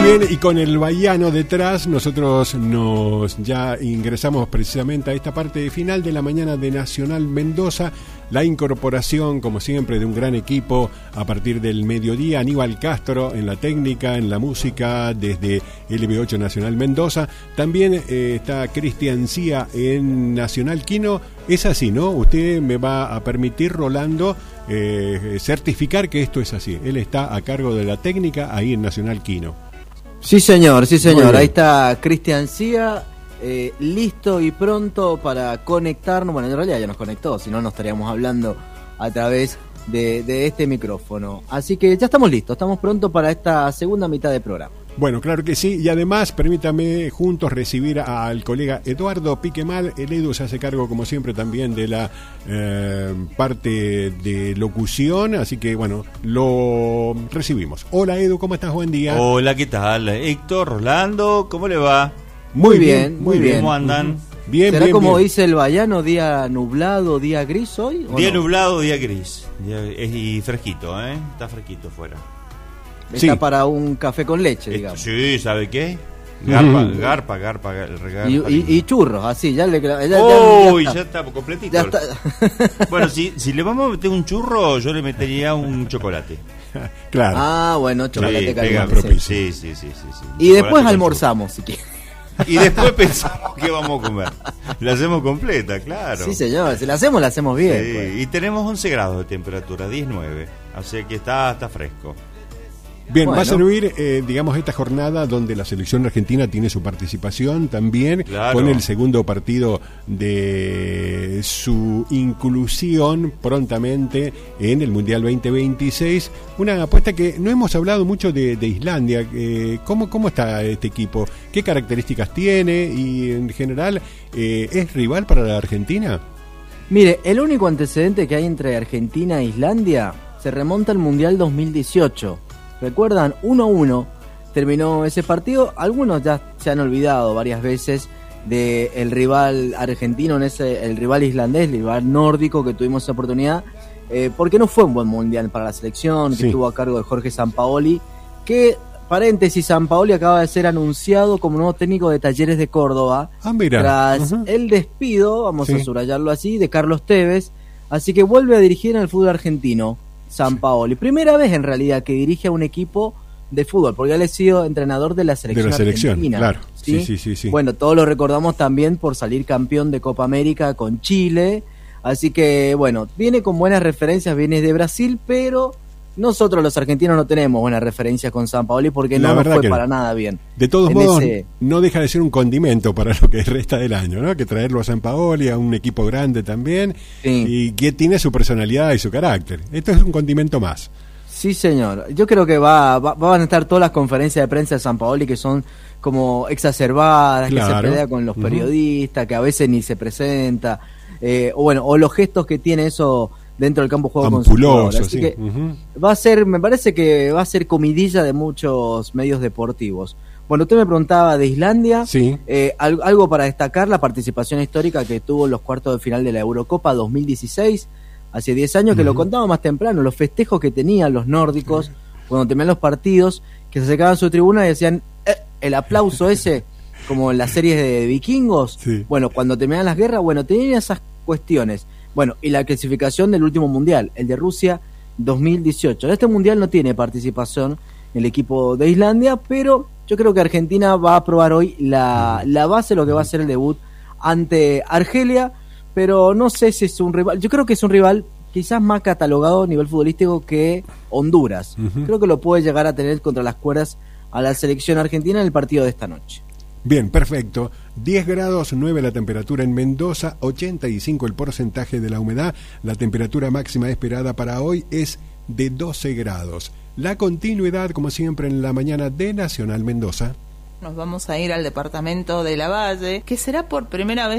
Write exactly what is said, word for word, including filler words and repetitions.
bien, y con el bahiano detrás, nosotros nos ya ingresamos precisamente a esta parte final de la mañana de Nacional Mendoza. La incorporación, como siempre, de un gran equipo a partir del mediodía. Aníbal Castro en la técnica, en la música, desde L B ocho Nacional Mendoza. También eh, está Cristian Cía en Nacional Quino. Es así, ¿no? Usted me va a permitir, Rolando, eh, certificar que esto es así. Él está a cargo de la técnica ahí en Nacional Quino. Sí, señor, sí, señor. Ahí está Cristian Cía. Eh, listo y pronto para conectarnos. Bueno, en realidad ya nos conectó, si no, no estaríamos hablando a través de, de este micrófono. Así que ya estamos listos, estamos prontos para esta segunda mitad del programa. Bueno, claro que sí, y además permítame juntos recibir al colega Eduardo Piquemal. El Edu se hace cargo, como siempre, también de la eh, parte de locución, así que bueno, lo recibimos. Hola Edu, ¿cómo estás? Buen día. Hola, ¿qué tal? Héctor, Rolando, ¿cómo le va? Muy bien, muy bien. ¿Cómo andan? Bien, ¿Será bien, como bien. dice el bahiano, día nublado, día gris hoy? Día no? nublado, día gris. Día, es, y fresquito, ¿eh? Está fresquito fuera. Está Sí. para un café con leche, Esto, digamos. sí, ¿sabe qué? Garpa, Mm. garpa, garpa, garpa, garpa. Y, y, y churros, así, ya le... Ya, ya- Uy, ya ya está. está completito. Ya está. Bueno, si, si le vamos a meter un churro, yo le metería un chocolate. Claro. Ah, bueno, chocolate Sí, caliente. pega, sí. sí, sí, sí, sí, sí. Y Chocolate después con almorzamos, si quiere. churro. Y después pensamos qué vamos a comer. La hacemos completa, claro. Sí, señor, si la hacemos, la hacemos bien. Sí, pues. y tenemos once grados de temperatura, diez nueve. Así que está, está fresco. Bien, Bueno. va a servir, eh, digamos, esta jornada donde la selección argentina tiene su participación también, Claro. con el segundo partido de su inclusión prontamente en el Mundial veinte veintiséis. Una apuesta que no hemos hablado mucho de, de Islandia. Eh, ¿cómo, ¿Cómo está este equipo? ¿Qué características tiene? Y en general, eh, ¿es rival para la Argentina? Mire, el único antecedente que hay entre Argentina e Islandia se remonta al Mundial dos mil dieciocho. ¿Recuerdan? uno a uno terminó ese partido. Algunos ya se han olvidado varias veces del rival argentino, en ese, el rival islandés, el rival nórdico que tuvimos esa oportunidad, eh, porque no fue un buen mundial para la selección, que Sí. estuvo a cargo de Jorge Sampaoli, que, paréntesis, Sampaoli acaba de ser anunciado como nuevo técnico de Talleres de Córdoba, Ah, mira. tras Ajá. el despido, vamos Sí. a subrayarlo así, de Carlos Tevez. Así que vuelve a dirigir en el fútbol argentino Sampaoli. Primera vez en realidad que dirige a un equipo de fútbol, porque él ha sido entrenador de la selección De la selección, argentina. claro. Sí, sí, sí, sí. Bueno, todos lo recordamos también por salir campeón de Copa América con Chile. Así que, bueno, viene con buenas referencias, viene de Brasil, pero nosotros los argentinos no tenemos buenas referencias con Sampaoli porque La no nos verdad fue que no. para nada bien. De todos En modos, ese- no deja de ser un condimento para lo que resta del año, ¿no? Que traerlo a Sampaoli, a un equipo grande también, Sí. y que tiene su personalidad y su carácter. Esto es un condimento más. Sí, señor. Yo creo que va, va van a estar todas las conferencias de prensa de Sampaoli que son como exacerbadas, que Claro. se pelea con los Ujú. periodistas, que a veces ni se presenta, eh, o bueno, o los gestos que tiene eso dentro del campo de juego con sus Ampuloso, jugadores. Así sí. que Ujú. va a ser, me parece que va a ser comidilla de muchos medios deportivos. Bueno, usted me preguntaba de Islandia. Sí. Eh, al- algo para destacar, la participación histórica que tuvo en los cuartos de final de la Eurocopa dos mil dieciséis, hace diez años, que Ujú. lo contaba más temprano, los festejos que tenían los nórdicos cuando terminaban los partidos, que se acercaban a su tribuna y decían "Eh", el aplauso ese, como en las series de vikingos. Sí. Bueno, cuando terminaban las guerras, bueno, tenían esas cuestiones. Bueno, y la clasificación del último mundial, el de Rusia dos mil dieciocho. En este mundial no tiene participación el equipo de Islandia, pero yo creo que Argentina va a probar hoy la, la base de lo que va a ser el debut ante Argelia, pero no sé si es un rival, yo creo que es un rival quizás más catalogado a nivel futbolístico que Honduras. Ujú. Creo que lo puede llegar a tener contra las cuerdas a la selección argentina en el partido de esta noche. Bien, perfecto. diez grados, nueve la temperatura en Mendoza, ochenta y cinco el porcentaje de la humedad. La temperatura máxima esperada para hoy es de doce grados. La continuidad, como siempre, en la mañana de Nacional Mendoza. Nos vamos a ir al departamento de Lavalle, que será por primera vez